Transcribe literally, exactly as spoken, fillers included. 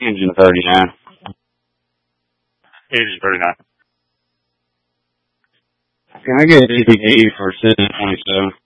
Engine thirty-nine. Engine thirty-nine. Can I get a D V D for Citizen twenty-seven?